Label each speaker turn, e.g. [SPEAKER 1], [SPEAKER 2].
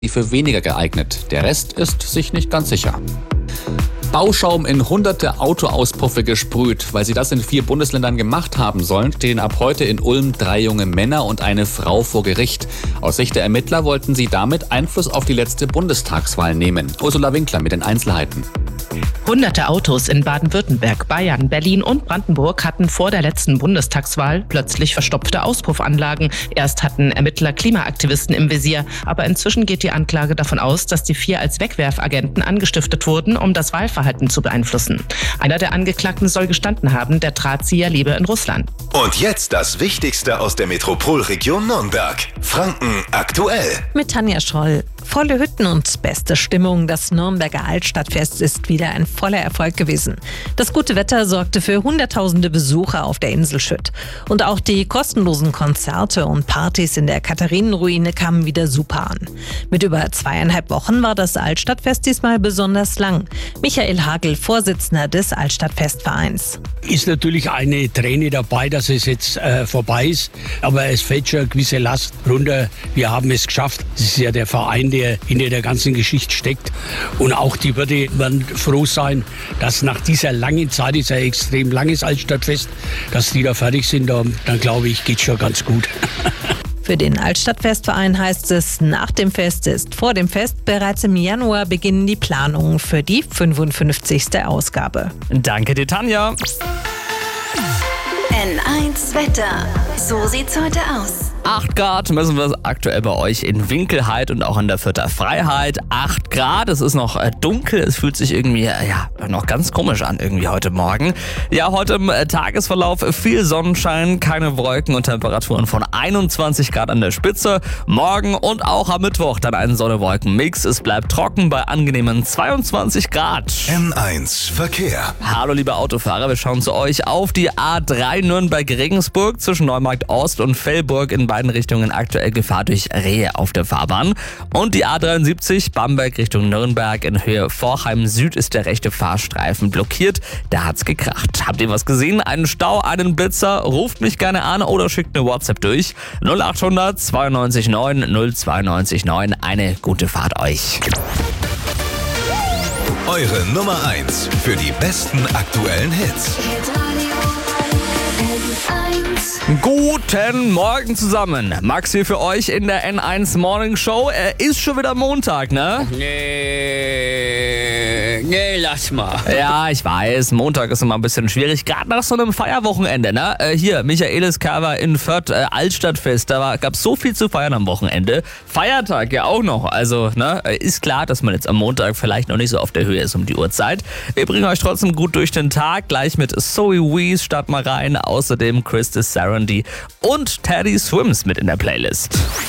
[SPEAKER 1] für weniger geeignet. Der Rest ist sich nicht ganz sicher. Bauschaum in hunderte Autoauspuffe gesprüht. Weil sie das in 4 Bundesländern gemacht haben sollen, stehen ab heute in Ulm 3 junge Männer und eine Frau vor Gericht. Aus Sicht der Ermittler wollten sie damit Einfluss auf die letzte Bundestagswahl nehmen. Ursula Winkler mit den Einzelheiten.
[SPEAKER 2] Hunderte Autos in Baden-Württemberg, Bayern, Berlin und Brandenburg hatten vor der letzten Bundestagswahl plötzlich verstopfte Auspuffanlagen. Erst hatten Ermittler Klimaaktivisten im Visier, aber inzwischen geht die Anklage davon aus, dass die 4 als Wegwerfagenten angestiftet wurden, um das Wahlverhalten zu beeinflussen. Einer der Angeklagten soll gestanden haben, der Drahtzieher lebe in Russland.
[SPEAKER 3] Und jetzt das Wichtigste aus der Metropolregion Nürnberg. Franken aktuell.
[SPEAKER 4] Mit Tanja Schroll. Volle Hütten und beste Stimmung. Das Nürnberger Altstadtfest ist wieder ein voller Erfolg gewesen. Das gute Wetter sorgte für hunderttausende Besucher auf der Insel Schütt. Und auch die kostenlosen Konzerte und Partys in der Katharinenruine kamen wieder super an. Mit über 2,5 Wochen war das Altstadtfest diesmal besonders lang. Michael Hagel, Vorsitzender des Altstadtfestvereins.
[SPEAKER 5] Ist natürlich eine Träne dabei, dass es jetzt vorbei ist, aber es fällt schon eine gewisse Last runter. Wir haben es geschafft. Es ist ja der Verein, der hinter der ganzen Geschichte steckt. Und auch die Wirte werden froh sein, dass nach dieser langen Zeit, ist ja extrem langes Altstadtfest, dass die da fertig sind. Dann glaube ich, geht schon ganz gut.
[SPEAKER 4] Für den Altstadtfestverein heißt es, nach dem Fest ist vor dem Fest. Bereits im Januar beginnen die Planungen für die 55. Ausgabe.
[SPEAKER 6] Danke dir, Tanja.
[SPEAKER 7] N1 Wetter. So sieht's heute aus.
[SPEAKER 6] 8 Grad messen wir aktuell bei euch in Winkelheit und auch in der Vierter Freiheit. 8 Grad, es ist noch dunkel, es fühlt sich irgendwie noch ganz komisch an irgendwie heute Morgen. Ja, heute im Tagesverlauf viel Sonnenschein, keine Wolken und Temperaturen von 21 Grad an der Spitze. Morgen und auch am Mittwoch dann ein Sonne-Wolken-Mix. Es bleibt trocken bei angenehmen 22 Grad.
[SPEAKER 3] N1 Verkehr.
[SPEAKER 6] Hallo liebe Autofahrer, wir schauen zu euch auf die A3 Nürnberg-Regensburg zwischen Neumarkt Ost und Fellburg in beiden Richtungen aktuell Gefahr durch Rehe auf der Fahrbahn. Und die A73 Bamberg Richtung Nürnberg in Höhe Forchheim Süd ist der rechte Fahrstreifen blockiert. Da hat's gekracht. Habt ihr was gesehen? Einen Stau, einen Blitzer? Ruft mich gerne an oder schickt eine WhatsApp durch. 0800 92 9 092 9. Eine gute Fahrt euch.
[SPEAKER 3] Eure Nummer 1 für die besten aktuellen Hits.
[SPEAKER 6] Guten Morgen zusammen. Max hier für euch in der N1 Morning Show. Ist schon wieder Montag, ne?
[SPEAKER 1] Nee, lass mal.
[SPEAKER 6] Ja, ich weiß, Montag ist immer ein bisschen schwierig, gerade nach so einem Feierwochenende, ne? Hier, Michaelis Cover in Fürth, Altstadtfest, da gab's so viel zu feiern am Wochenende. Feiertag ja auch noch, also, ne? Ist klar, dass man jetzt am Montag vielleicht noch nicht so auf der Höhe ist um die Uhrzeit. Wir bringen euch trotzdem gut durch den Tag, gleich mit Zoe Wees, starten mal rein, außerdem Christus Sarandy und Teddy Swims mit in der Playlist.